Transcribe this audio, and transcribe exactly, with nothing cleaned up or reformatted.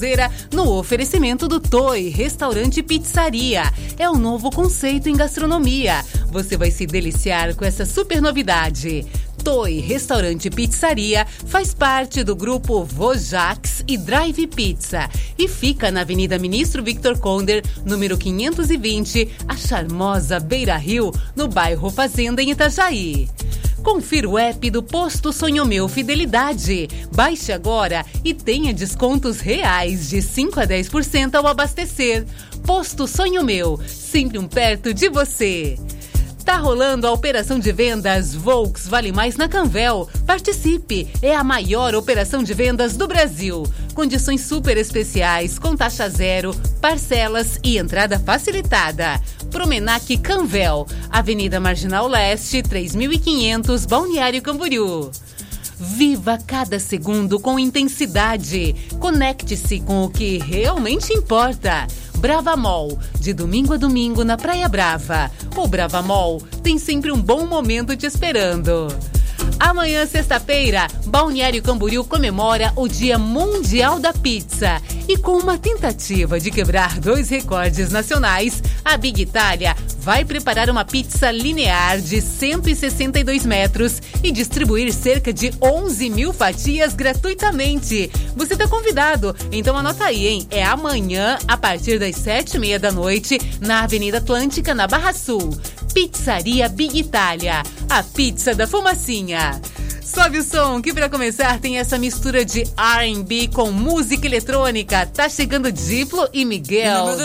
No oferecimento do Toi Restaurante e Pizzaria. É um novo conceito em gastronomia. Você vai se deliciar com essa super novidade. Toi Restaurante e Pizzaria faz parte do grupo Vojax e Drive Pizza e fica na Avenida Ministro Victor Conder, número quinhentos e vinte, a charmosa Beira Rio, no bairro Fazenda, em Itajaí. Confira o app do Posto Sonho Meu Fidelidade. Baixe agora e tenha descontos reais de cinco a dez por cento ao abastecer. Posto Sonho Meu, sempre um perto de você. Tá rolando a operação de vendas Volks Vale Mais na Canvel. Participe! É a maior operação de vendas do Brasil. Condições super especiais, com taxa zero, parcelas e entrada facilitada. Promenac Canvel, Avenida Marginal Leste, três mil e quinhentos, Balneário Camboriú. Viva cada segundo com intensidade. Conecte-se com o que realmente importa. Bravamol, de domingo a domingo na Praia Brava. O Bravamol tem sempre um bom momento te esperando. Amanhã, sexta-feira, Balneário Camboriú comemora o Dia Mundial da Pizza. E com uma tentativa de quebrar dois recordes nacionais, a Big Itália vai preparar uma pizza linear de cento e sessenta e dois metros e distribuir cerca de onze mil fatias gratuitamente. Você está convidado, então anota aí, hein? É amanhã, a partir das sete e meia da noite, na Avenida Atlântica, na Barra Sul. Pizzaria Big Itália, a pizza da fumacinha. Sobe o som, que para começar tem essa mistura de R and B com música eletrônica. Tá chegando Diplo e Miguel.